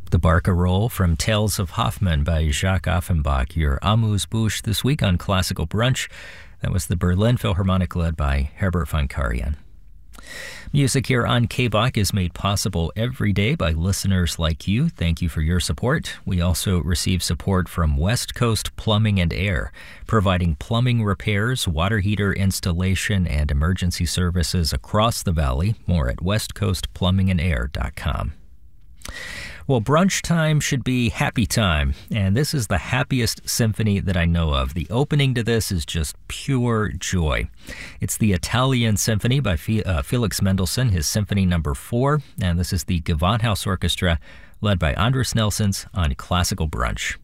The Barcarolle from Tales of Hoffmann by Jacques Offenbach, your amuse-bouche this week on Classical Brunch. That was the Berlin Philharmonic led by Herbert von Karajan. Music here on KBOC is made possible every day by listeners like you. Thank you for your support. We also receive support from West Coast Plumbing and Air, providing plumbing repairs, water heater installation, and emergency services across the valley. More at westcoastplumbingandair.com. Well, brunch time should be happy time, and this is the happiest symphony that I know of. The opening to this is just pure joy. It's the Italian Symphony by Felix Mendelssohn, his Symphony No. 4, and this is the Gewandhaus Orchestra led by Andris Nelsons on Classical Brunch.